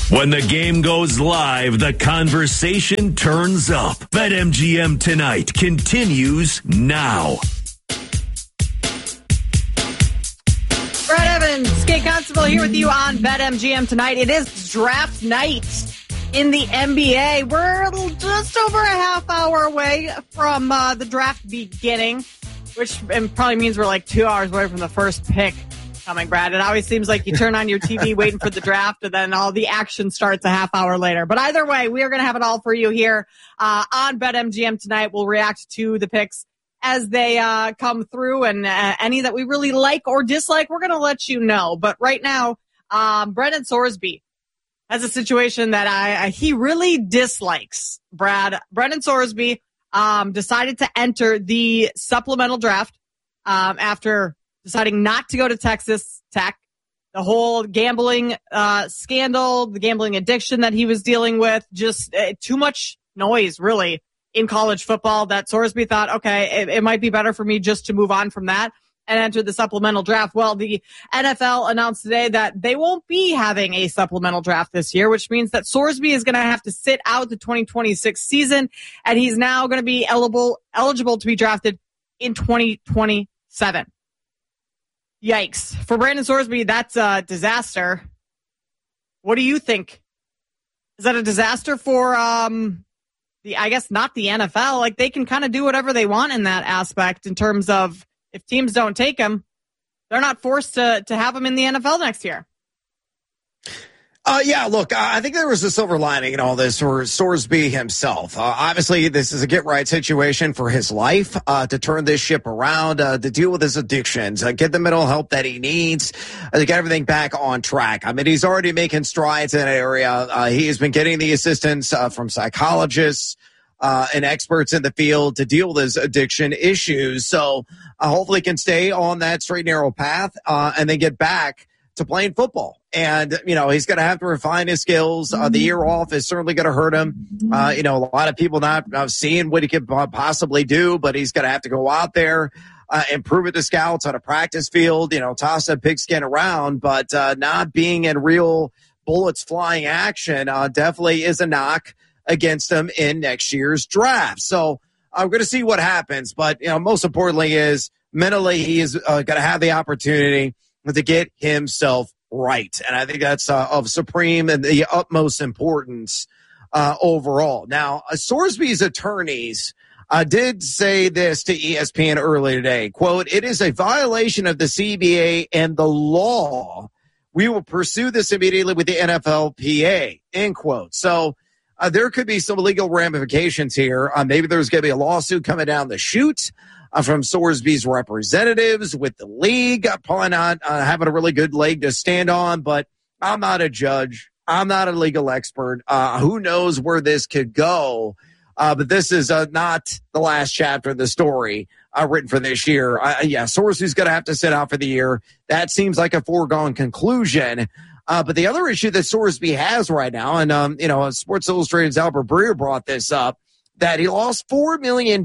When the game goes live, the conversation turns up. BetMGM Tonight continues now. Brad Evans, Skate Constable here with you on BetMGM Tonight. It is draft night in the NBA. We're just over a half hour away from the draft beginning, which probably means we're like 2 hours away from the first pick coming, Brad. It always seems like you turn on your TV waiting for the draft, and then all the action starts a half hour later. But either way, we are going to have it all for you here on BetMGM Tonight. We'll react to the picks as they come through, and any that we really like or dislike, we're going to let you know. But right now, Brendan Sorsby has a situation that he really dislikes, Brad. Brendan Sorsby decided to enter the supplemental draft after deciding not to go to Texas Tech. The whole gambling scandal, the gambling addiction that he was dealing with, just too much noise, really, in college football, that Sorsby thought, okay, it might be better for me just to move on from that and enter the supplemental draft. Well, the NFL announced today that they won't be having a supplemental draft this year, which means that Sorsby is going to have to sit out the 2026 season, and he's now going to be eligible to be drafted in 2027. Yikes. For Brandon Sorsby, that's a disaster. What do you think? Is that a disaster for I guess not the NFL? Like, they can kind of do whatever they want in that aspect in terms of if teams don't take him, they're not forced to have him in the NFL next year. Yeah, look, I think there was a silver lining in all this for Sorsby himself. Obviously, this is a get-right situation for his life, to turn this ship around, to deal with his addictions, get the mental help that he needs, to get everything back on track. I mean, he's already making strides in that area. He has been getting the assistance from psychologists and experts in the field to deal with his addiction issues. So hopefully can stay on that straight, narrow path and then get back to playing football. And, he's going to have to refine his skills. The year off is certainly going to hurt him. A lot of people not seeing what he could possibly do, but he's going to have to go out there and prove it to scouts on a practice field, toss a pigskin around, but not being in real bullets flying action definitely is a knock against him in next year's draft. So I'm going to see what happens. But, most importantly is mentally he is going to have the opportunity to get himself right. And I think that's of supreme and the utmost importance overall. Now, Sorsby's attorneys did say this to ESPN earlier today, quote, "It is a violation of the CBA and the law. We will pursue this immediately with the NFLPA," end quote. So there could be some legal ramifications here. Maybe there's going to be a lawsuit coming down the chute from Sorsby's representatives with the league. Probably not having a really good leg to stand on, but I'm not a judge. I'm not a legal expert. Who knows where this could go? But this is not the last chapter of the story written for this year. Sorsby's going to have to sit out for the year. That seems like a foregone conclusion. But the other issue that Sorsby has right now, and, Sports Illustrated's Albert Breer brought this up, that he lost $4 million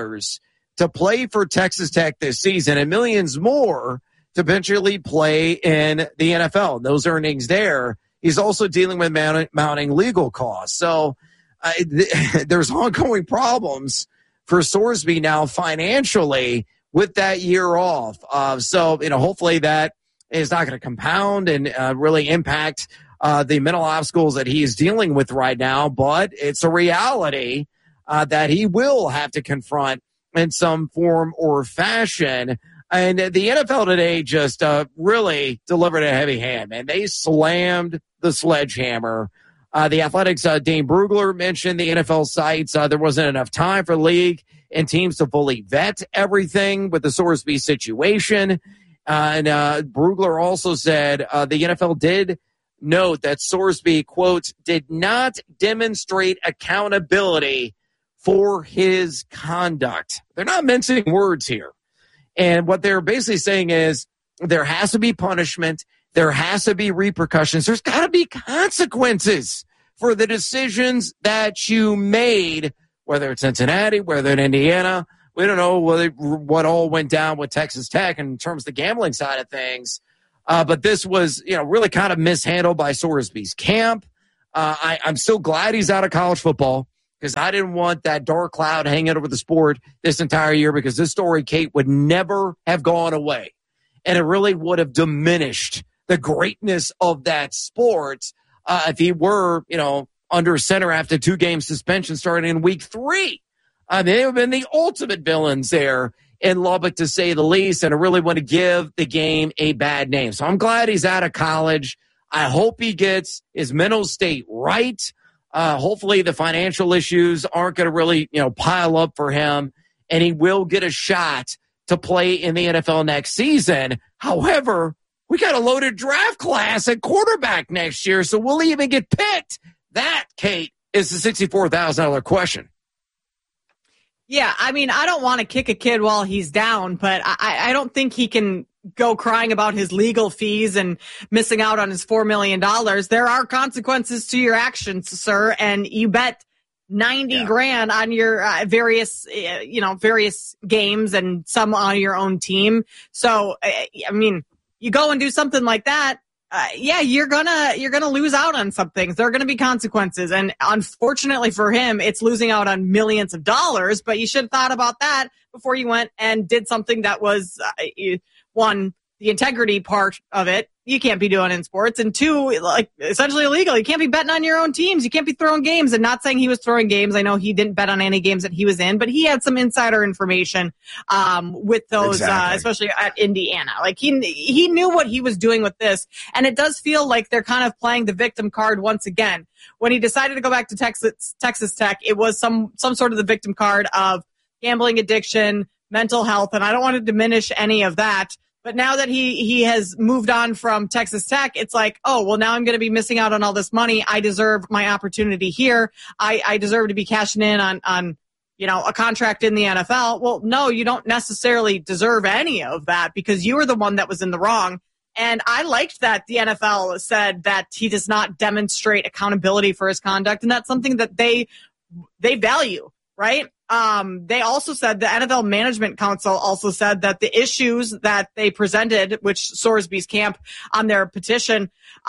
to play for Texas Tech this season and millions more to eventually play in the NFL. And those earnings there, he's also dealing with mounting legal costs. So there's ongoing problems for Sorsby now financially with that year off. So hopefully that is not going to compound and really impact the mental obstacles that he is dealing with right now. But it's a reality that he will have to confront in some form or fashion. And the NFL today just really delivered a heavy hand, man. They slammed the sledgehammer. The Athletics' Dane Brugler mentioned the NFL sites. There wasn't enough time for the league and teams to fully vet everything with the Sorsby situation. And Brugler also said the NFL did note that Sorsby, quote, did not demonstrate accountability for his conduct. They're not mincing words here. And what they're basically saying is there has to be punishment. There has to be repercussions. There's got to be consequences for the decisions that you made, whether it's Cincinnati, whether it's Indiana. We don't know what all went down with Texas Tech in terms of the gambling side of things. But this was, really kind of mishandled by Sorsby's camp. I'm so glad he's out of college football because I didn't want that dark cloud hanging over the sport this entire year because this story, Kate, would never have gone away. And it really would have diminished the greatness of that sport if he were, under center after 2-game suspension starting in week 3. They have been the ultimate villains there in Lubbock, to say the least, and I really want to give the game a bad name. So I'm glad he's out of college. I hope he gets his mental state right. Hopefully the financial issues aren't going to really, pile up for him, and he will get a shot to play in the NFL next season. However, we got a loaded draft class at quarterback next year, so will he even get picked? That, Kate, is the $64,000 question. Yeah, I mean, I don't want to kick a kid while he's down, but I don't think he can go crying about his legal fees and missing out on his $4 million. There are consequences to your actions, sir, and you bet 90 grand on your various games and some on your own team. So, I mean, you go and do something like that. You're gonna lose out on some things. There are gonna be consequences, and unfortunately for him, it's losing out on millions of dollars. But you should have thought about that before you went and did something that was one, the integrity part of it. You can't be doing in sports, and 2, like essentially illegal. You can't be betting on your own teams. You can't be throwing games. And not saying he was throwing games. I know he didn't bet on any games that he was in, but he had some insider information with those, especially at Indiana. Like he knew what he was doing with this, and it does feel like they're kind of playing the victim card once again. When he decided to go back to Texas Tech, it was some sort of the victim card of gambling addiction, mental health, and I don't want to diminish any of that. But now that he has moved on from Texas Tech, it's like, oh, well, now I'm going to be missing out on all this money. I deserve my opportunity here. I deserve to be cashing in on a contract in the NFL. Well, no, you don't necessarily deserve any of that because you were the one that was in the wrong. And I liked that the NFL said that he does not demonstrate accountability for his conduct. And that's something that they value, right? They also said, the NFL Management Council also said that the issues that they presented, which Sorsby's camp on their petition,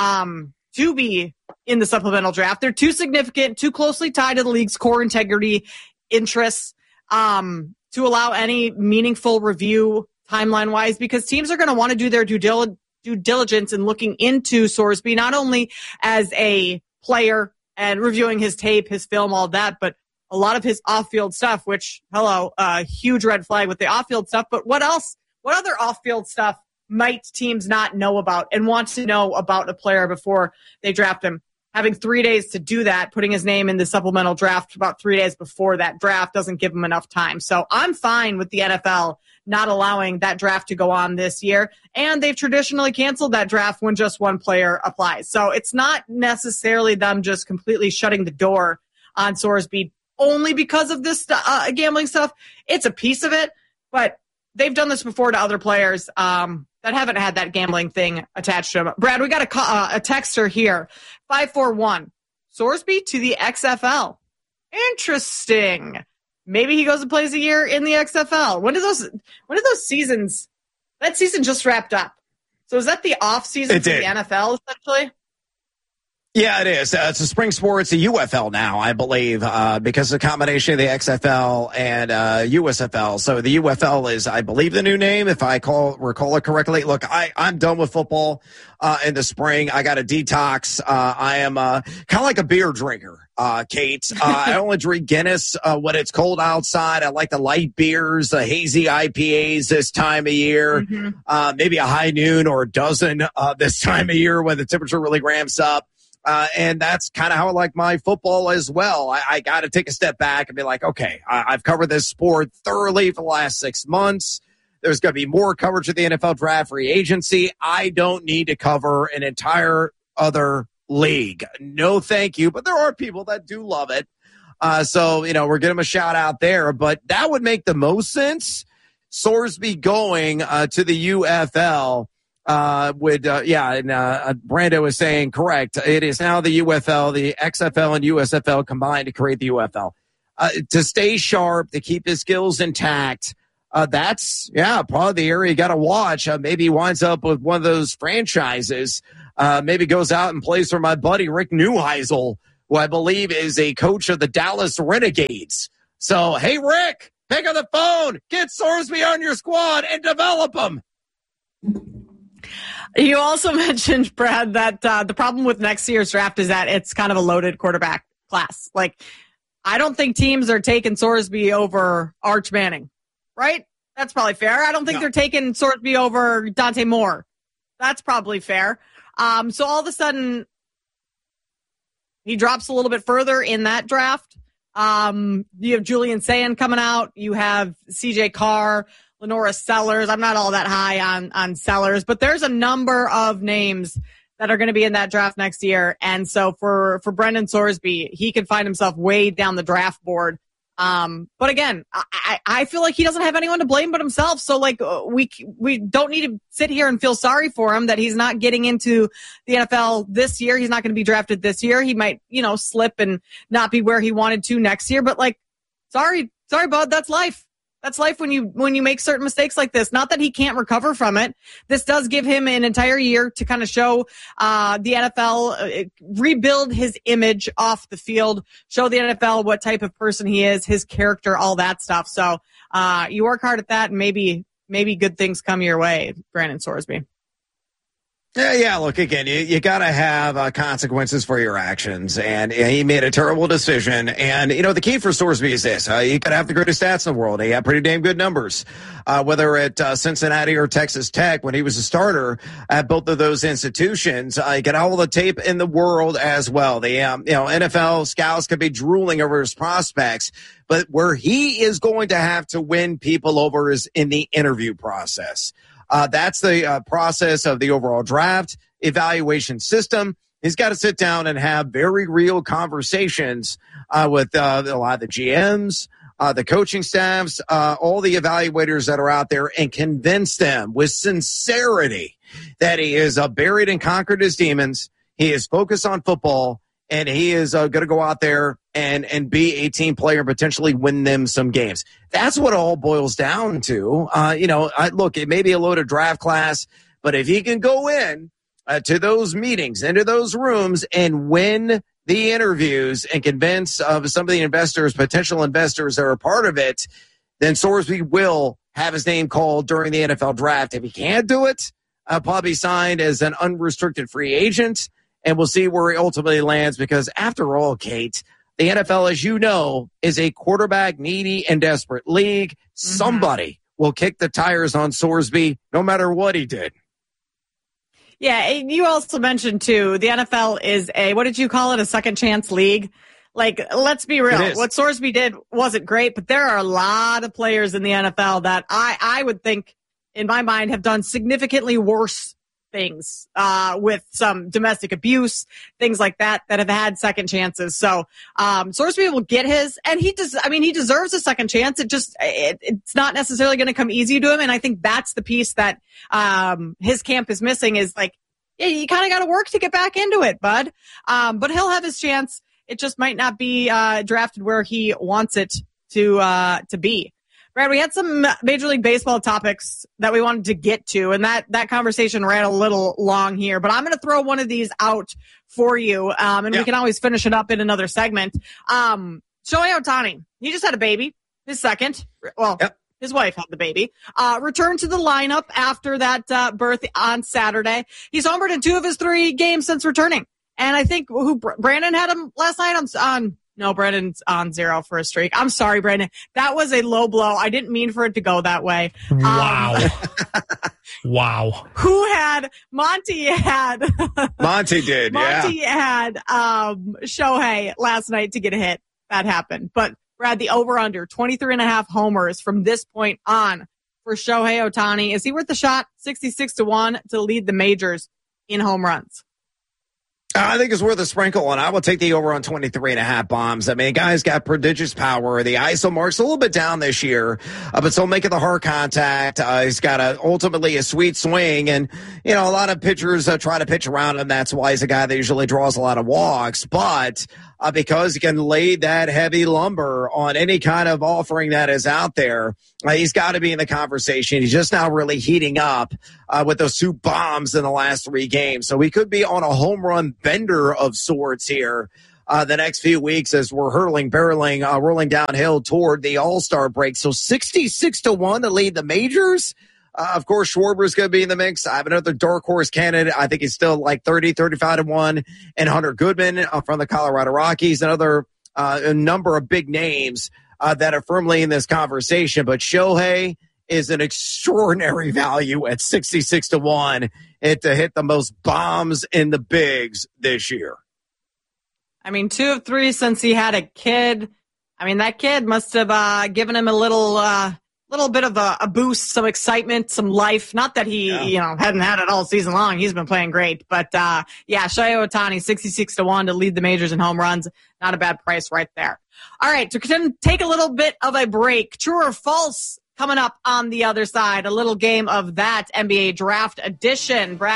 to be in the supplemental draft, they're too significant, too closely tied to the league's core integrity interests, to allow any meaningful review timeline wise, because teams are going to want to do their due diligence in looking into Sorsby, not only as a player and reviewing his tape, his film, all that, but a lot of his off-field stuff, which, huge red flag with the off-field stuff. But what else? What other off-field stuff might teams not know about and want to know about a player before they draft him? Having 3 days to do that, putting his name in the supplemental draft about 3 days before that draft doesn't give him enough time. So I'm fine with the NFL not allowing that draft to go on this year. And they've traditionally canceled that draft when just one player applies. So it's not necessarily them just completely shutting the door on Sorsby only because of this gambling stuff. It's a piece of it, but they've done this before to other players that haven't had that gambling thing attached to them. Brad, we got a texter here, 541. Sorsby to the XFL. Interesting. Maybe he goes and plays a year in the XFL. When did those seasons? That season just wrapped up. So is that the off season for the NFL essentially? Yeah, it is. It's a spring sport. It's a UFL now, I believe, because of the combination of the XFL and USFL. So the UFL is, I believe, the new name, if I recall it correctly. Look, I'm done with football in the spring. I got a detox. I am kind of like a beer drinker, Kate. I only drink Guinness when it's cold outside. I like the light beers, the hazy IPAs this time of year, maybe a high noon or a dozen this time of year when the temperature really ramps up. And that's kind of how I like my football as well. I got to take a step back and be like, okay, I've covered this sport thoroughly for the last 6 months. There's going to be more coverage of the NFL draft, free agency. I don't need to cover an entire other league. No, thank you. But there are people that do love it. So, we're giving them a shout out there. But that would make the most sense. Sorsby going to the UFL. Brando was saying correct. It is now the UFL, the XFL and USFL combined to create the UFL. To stay sharp, to keep his skills intact. That's probably the area you got to watch. Maybe he winds up with one of those franchises maybe goes out and plays for my buddy Rick Neuheisel, who I believe is a coach of the Dallas Renegades. So, hey, Rick, pick up the phone, get Sorsby on your squad, and develop him. You also mentioned, Brad, that the problem with next year's draft is that it's kind of a loaded quarterback class. Like, I don't think teams are taking Sorsby over Arch Manning, right? That's probably fair. I don't think they're taking Sorsby over Dante Moore. That's probably fair. So all of a sudden, he drops a little bit further in that draft. You have Julian Sayin coming out. You have CJ Carr, Lenora Sellers. I'm not all that high on Sellers, but there's a number of names that are going to be in that draft next year. And so for Brendan Sorsby, he can find himself way down the draft board. But again, I feel like he doesn't have anyone to blame but himself. So like we don't need to sit here and feel sorry for him that he's not getting into the NFL this year. He's not going to be drafted this year. He might, slip and not be where he wanted to next year. But like, sorry, bud, that's life. That's life when you make certain mistakes like this. Not that he can't recover from it. This does give him an entire year to kind of show the NFL, rebuild his image off the field, show the NFL what type of person he is, his character, all that stuff. So you work hard at that, and maybe good things come your way, Brandon Sorsby. Yeah. Look, again, you got to have consequences for your actions, and he made a terrible decision. And the key for Sorsby is this: you got to have the greatest stats in the world. He had pretty damn good numbers, whether at Cincinnati or Texas Tech when he was a starter at both of those institutions. You got all the tape in the world as well. The NFL scouts could be drooling over his prospects, but where he is going to have to win people over is in the interview process. That's the process of the overall draft evaluation system. He's got to sit down and have very real conversations with a lot of the GMs, the coaching staffs, all the evaluators that are out there, and convince them with sincerity that he is buried and conquered his demons. He is focused on football, and he is going to go out there and be a team player and potentially win them some games. That's what it all boils down to. Look, it may be a loaded draft class, but if he can go in to those meetings, into those rooms, and win the interviews and convince some of the potential investors that are a part of it, then Sorsby will have his name called during the NFL draft. If he can't do it, probably signed as an unrestricted free agent. And we'll see where he ultimately lands, because after all, Kate, the NFL, as you know, is a quarterback needy and desperate league. Mm-hmm. Somebody will kick the tires on Sorsby no matter what he did. Yeah, you also mentioned, too, the NFL is what did you call it, a second chance league? Like, let's be real. What Sorsby did wasn't great, but there are a lot of players in the NFL that I would think, in my mind, have done significantly worse things with some domestic abuse, things like that have had second chances. So Sorsby will get his, and he deserves a second chance. It's not necessarily going to come easy to him, and I think that's the piece that his camp is missing, is like, yeah, you kind of got to work to get back into it, bud. But he'll have his chance. It just might not be drafted where he wants it to be. Brad, we had some Major League Baseball topics that we wanted to get to, and that conversation ran a little long here, but I'm going to throw one of these out for you, and we can always finish it up in another segment. Shohei Ohtani, he just had a baby, his second. Well, his wife had the baby. Returned to the lineup after that birth on Saturday. He's homered in 2 of his 3 games since returning. And I think Brandon had him last night on no, Brandon's on 0 for a streak. I'm sorry, Brandon. That was a low blow. I didn't mean for it to go that way. Wow. Wow. Monty did, Monty had Shohei last night to get a hit. That happened. But, Brad, the over-under, 23.5 homers from this point on for Shohei Ohtani. Is he worth the shot? 66-1 to lead the majors in home runs. I think it's worth a sprinkle, and I will take the over on 23.5 bombs. I mean, guy's got prodigious power. The ISO mark's a little bit down this year, but still making the hard contact. He's got ultimately a sweet swing, and, a lot of pitchers try to pitch around him. That's why he's a guy that usually draws a lot of walks. But because he can lay that heavy lumber on any kind of offering that is out there. He's got to be in the conversation. He's just now really heating up with those 2 bombs in the last 3 games. So we could be on a home run bender of sorts here the next few weeks as we're rolling downhill toward the All-Star break. So 66-1 to lead the majors. Of course, Schwarber's going to be in the mix. I have another dark horse candidate. I think he's still like 35-1. And Hunter Goodman from the Colorado Rockies. Another a number of big names that are firmly in this conversation. But Shohei is an extraordinary value at 66-1 to hit the most bombs in the bigs this year. I mean, 2 of 3 since he had a kid. I mean, that kid must have given him a little bit of a boost, some excitement, some life. Not that he, hadn't had it all season long. He's been playing great. But, Shohei Ohtani, 66-1 to lead the majors in home runs. Not a bad price right there. All right, to take a little bit of a break. True or false coming up on the other side. A little game of that NBA draft edition. Brad